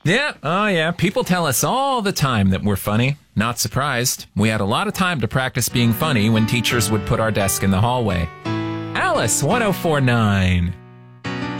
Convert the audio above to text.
Yeah, oh yeah. People tell us all the time that we're funny. Not surprised. We had a lot of time to practice being funny when teachers would put our desk in the hallway. Alice 1049.